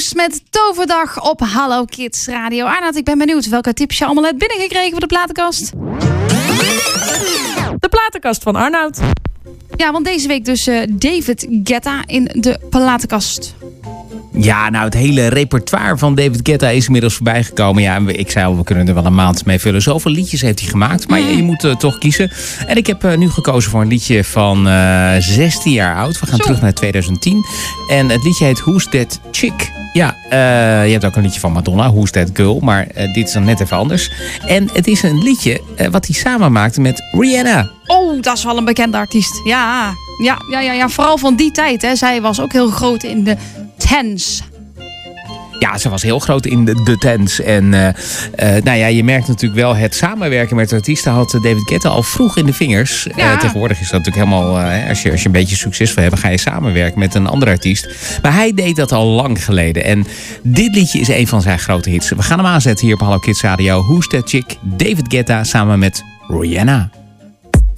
Ghost met Toverdag op Hallo Kids Radio. Arnoud, ik ben benieuwd welke tips je allemaal hebt binnengekregen voor de platenkast. De platenkast van Arnoud. Ja, want deze week dus David Guetta in de platenkast. Ja, nou, het hele repertoire van David Guetta is inmiddels voorbij gekomen. Ja, ik zei al, we kunnen er wel een maand mee vullen. Zoveel liedjes heeft hij gemaakt, maar je moet toch kiezen. En ik heb nu gekozen voor een liedje van 16 jaar oud. We gaan terug naar 2010. En het liedje heet Who's That Chick? Ja, je hebt ook een liedje van Madonna, Who's That Girl? Maar dit is dan net even anders. En het is een liedje wat hij samen maakte met Rihanna. Oh, dat is wel een bekende artiest. Ja, vooral van die tijd. Hè. Zij was ook heel groot in de tens. Ja, ze was heel groot in de tens. En je merkt natuurlijk wel het samenwerken met artiesten had David Guetta al vroeg in de vingers. Ja. Tegenwoordig is dat natuurlijk helemaal, als je een beetje succes wil hebben, ga je samenwerken met een andere artiest. Maar hij deed dat al lang geleden. En dit liedje is een van zijn grote hits. We gaan hem aanzetten hier op Hallo Kids Radio. Who's That Chick? David Guetta samen met Rihanna.